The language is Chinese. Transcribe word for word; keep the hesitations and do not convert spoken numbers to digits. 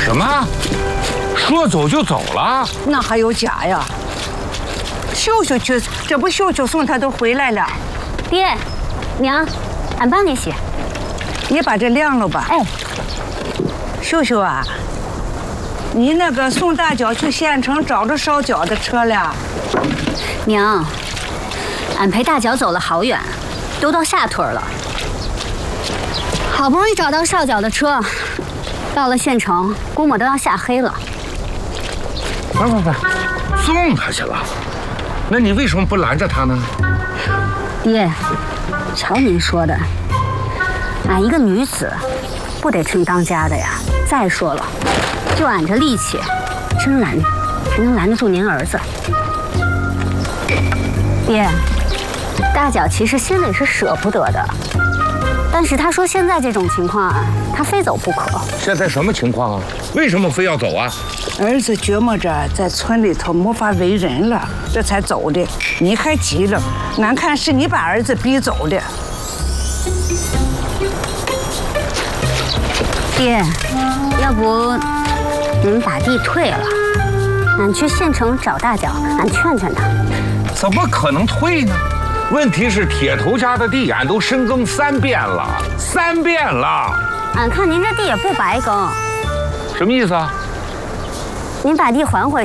什么？说走就走了？ 那还有假呀？秀秀去，这不秀秀送他都回来了。 爹，娘，俺帮你洗。 你把这晾了吧。 哎， 秀秀啊，你那个送大脚去县城找着烧脚的车了？ 娘，俺陪大脚走了好远，都到下屯了。好不容易找到烧脚的车，到了县城，估摸都要下黑了。 不不不，送他去了？那你为什么不拦着他呢？ 爹，瞧您说的，俺一个女子，不得听当家的呀。再说了，就俺这力气，真拦谁能拦得住您儿子？爹，大脚其实心里是舍不得的，但是他说现在这种情况啊，他非走不可。 现在什么情况啊？为什么非要走啊？ 儿子琢磨着在村里头没法为人了，这才走的。你还急了？俺看是你把儿子逼走的。 爹，要不您把地退了，俺去县城找大脚，俺劝劝他。 怎么可能退呢？问题是铁头家的地俺都深耕三遍了，三遍了。 俺看您这地也不白耕。 什么意思啊？ 您把地还回去。